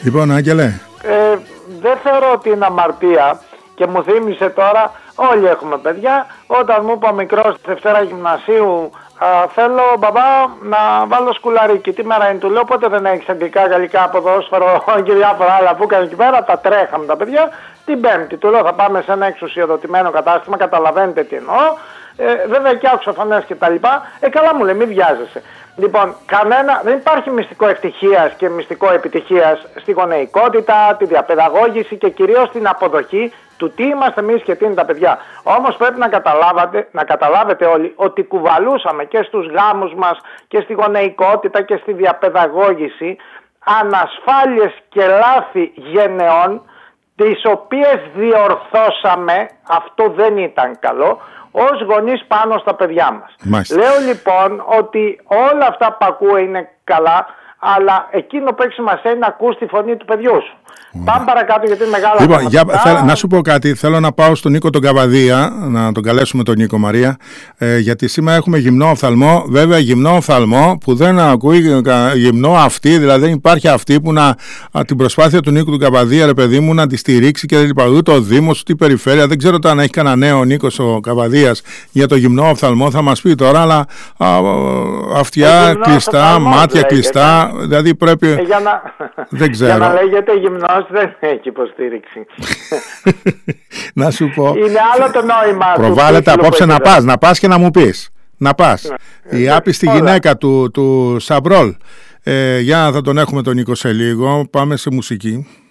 Λοιπόν, Άγγελε. Δεν θεωρώ ότι είναι αμαρτία και μου θύμισε τώρα, όλοι έχουμε παιδιά, όταν μου είπε ο μικρός στη Δευτέρα Γυμνασίου, θέλω μπαμπά να βάλω σκουλαρίκι. Τι μέρα είναι, του λέω, πότε δεν έχεις αγγλικά, γαλλικά, ποδόσφαιρο και διάφορα άλλα που έκανε εκεί πέρα, τα τρέχαμε τα παιδιά. Την Πέμπτη, του λέω, θα πάμε σε ένα εξουσιοδοτημένο κατάστημα, καταλαβαίνετε τι εννοώ. Βέβαια και άκουσα φωνές και τα λοιπά. Καλά μου λέει, μην βιάζεσαι. Λοιπόν, δεν υπάρχει μυστικό ευτυχίας και μυστικό επιτυχίας στη γονεϊκότητα, τη διαπαιδαγώγηση και κυρίως την αποδοχή του τι είμαστε εμείς και τι είναι τα παιδιά. Όμως πρέπει να καταλάβετε όλοι ότι κουβαλούσαμε και στους γάμους μας και στη γονεϊκότητα και στη διαπαιδαγώγηση ανασφάλειες και λάθη γενεών, τις οποίες διορθώσαμε, αυτό δεν ήταν καλό, ως γονείς πάνω στα παιδιά μας. Μάλιστα. Λέω λοιπόν ότι όλα αυτά που ακούω είναι καλά, αλλά εκείνο που έχει σημασία είναι να ακούς τη φωνή του παιδιού σου. Πάμε παρακάτω γιατί είναι μεγάλα Λοιπόν, να σου πω κάτι. Θέλω να πάω στον Νίκο τον Καβαδία, να τον καλέσουμε τον Νίκο Μαρία, γιατί σήμερα έχουμε γυμνό οφθαλμό. Βέβαια, γυμνό οφθαλμό που δεν ακούει γυμνό αυτή, δηλαδή δεν υπάρχει αυτή που την προσπάθεια του Νίκου του Καβαδία, ρε παιδί μου, να τη στηρίξει και λοιπά. Ούτε ο Δήμος, ούτε η περιφέρεια. Δεν ξέρω αν έχει κανένα νέο ο Νίκος ο Καβαδίας για το γυμνό οφθαλμό, θα μας πει τώρα, αλλά αυτιά κλειστά, μάτια κλειστά. Δηλαδή πρέπει. Δεν ξέρω. Για να λέγεται γυμνός δεν έχει υποστήριξη. Να σου πω. Είναι άλλο το νόημα. Προβάλλεται απόψε να πας και να μου πεις. Να πας. Η άπιστη γυναίκα του Σαμπρόλ. Για θα τον έχουμε τον Νίκο σε λίγο. Πάμε σε μουσική.